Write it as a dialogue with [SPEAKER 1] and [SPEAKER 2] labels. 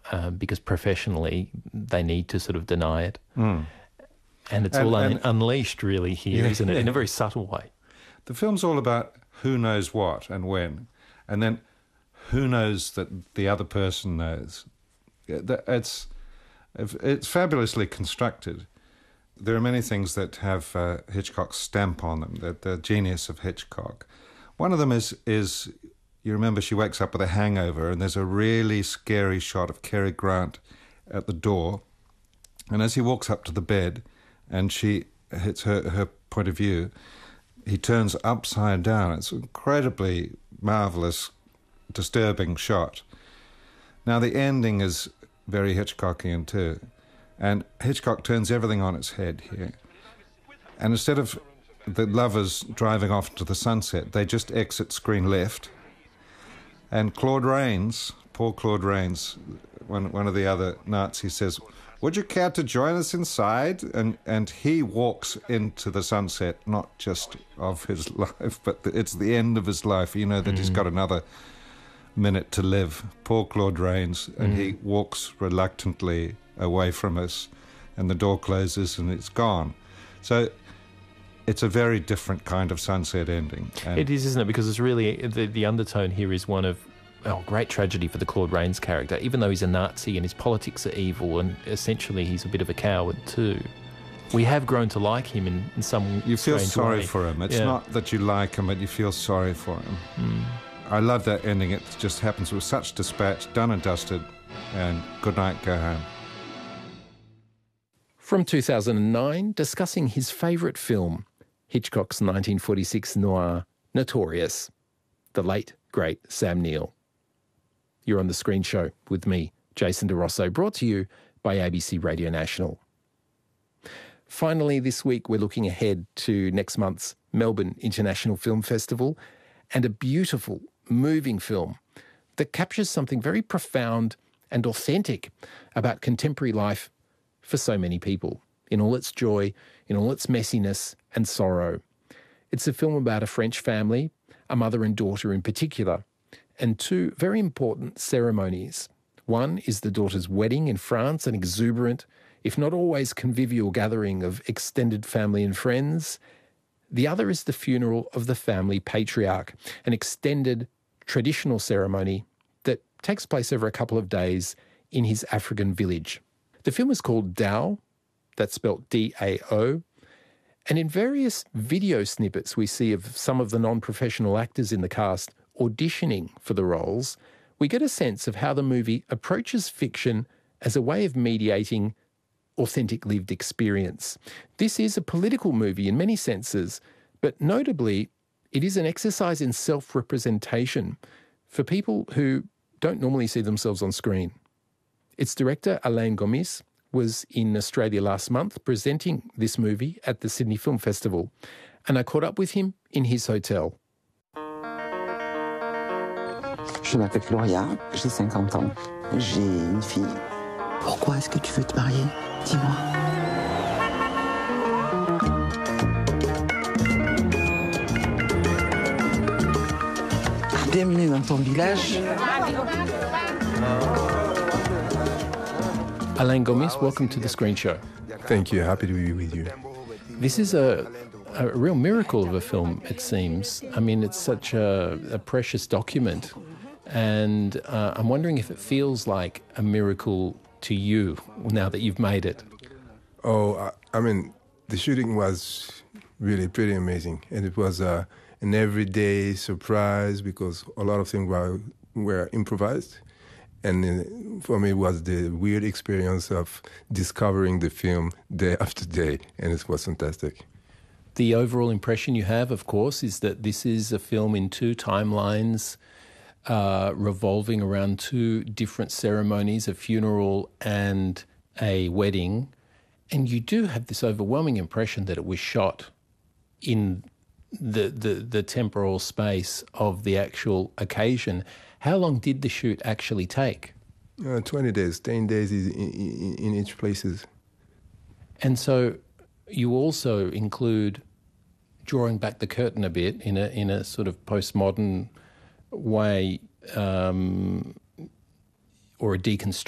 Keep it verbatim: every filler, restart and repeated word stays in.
[SPEAKER 1] um, because professionally they need to sort of deny it.
[SPEAKER 2] Mm.
[SPEAKER 1] And it's
[SPEAKER 2] And-
[SPEAKER 1] all un-
[SPEAKER 2] and-
[SPEAKER 1] unleashed really here,
[SPEAKER 2] Yeah,
[SPEAKER 1] isn't it?
[SPEAKER 2] yeah.
[SPEAKER 1] In a very subtle way.
[SPEAKER 2] The film's all about who knows what and when, and then who knows that the other person knows. Yeah, that- It's it's fabulously constructed. There are many things that have uh, Hitchcock's stamp on them, the, the genius of Hitchcock. One of them is, is, you remember she wakes up with a hangover and there's a really scary shot of Cary Grant at the door, and as he walks up to the bed and she hits her, her point of view, he turns upside down. It's an incredibly marvellous, disturbing shot. Now, the ending is very Hitchcockian too. And Hitchcock turns everything on its head here. And instead of the lovers driving off into the sunset, they just exit screen left. And Claude Rains, poor Claude Rains, one, one of the other Nazis, says, "Would you care to join us inside?" And and he walks into the sunset, not just of his life, but the, it's the end of his life. You know that mm. he's got another minute to live. Poor Claude Rains. And mm. he walks reluctantly away from us, and the door closes and it's gone. So it's a very different kind of sunset ending. And
[SPEAKER 1] it is, isn't it? Because it's really, the, the undertone here is one of, oh, great tragedy for the Claude Rains character, even though he's a Nazi and his politics are evil and essentially he's a bit of a coward too. We have grown to like him in, in some
[SPEAKER 2] You feel
[SPEAKER 1] strange
[SPEAKER 2] sorry
[SPEAKER 1] way.
[SPEAKER 2] for him. It's
[SPEAKER 1] Yeah.
[SPEAKER 2] not that you like him, but you feel sorry for him.
[SPEAKER 1] Mm.
[SPEAKER 2] I love that ending. It just happens with such dispatch, done and dusted, and good night, go home.
[SPEAKER 1] From two thousand nine, discussing his favourite film, Hitchcock's nineteen forty-six noir, Notorious, the late, great Sam Neill. You're on The Screen Show with me, Jason DeRosso, brought to you by A B C Radio National. Finally, this week we're looking ahead to next month's Melbourne International Film Festival and a beautiful, moving film that captures something very profound and authentic about contemporary life for so many people, in all its joy, in all its messiness and sorrow. It's a film about a French family, a mother and daughter in particular, and two very important ceremonies. One is the daughter's wedding in France, an exuberant, if not always convivial gathering of extended family and friends. The other is the funeral of the family patriarch, an extended traditional ceremony that takes place over a couple of days in his African village. The film is called Dao, that's spelt D A O, and in various video snippets we see of some of the non-professional actors in the cast auditioning for the roles, we get a sense of how the movie approaches fiction as a way of mediating authentic lived experience. This is a political movie in many senses, but notably, it is an exercise in self-representation for people who don't normally see themselves on screen. Its director, Alain Gomis, was in Australia last month presenting this movie at the Sydney Film Festival, and I caught up with him in his hotel.
[SPEAKER 3] Je m'appelle Gloria, j'ai cinquante ans, j'ai une fille. Pourquoi est-ce que tu veux te marier? Dis-moi. Bienvenue dans ton village.
[SPEAKER 1] Alain Gomis, welcome to The Screen Show.
[SPEAKER 4] Thank you. Happy to be with you.
[SPEAKER 1] This is a, a real miracle of a film, it seems. I mean, it's such a, a precious document. And uh, I'm wondering if it feels like a miracle to you now that you've made it.
[SPEAKER 4] Oh, I, I mean, the shooting was really pretty amazing. And it was uh, an everyday surprise because a lot of things were, were improvised. And uh, for me, it was the weird experience of discovering the film day after day. And it was fantastic.
[SPEAKER 1] The overall impression you have, of course, is that this is a film in two timelines, Uh, revolving around two different ceremonies, a funeral and a wedding. And you do have this overwhelming impression that it was shot in the, the, the temporal space of the actual occasion. How long did the shoot actually take?
[SPEAKER 4] Uh, twenty days, ten days in, in, in each places.
[SPEAKER 1] And so you also include drawing back the curtain a bit in a, in a sort of postmodern way, um, or a deconstruction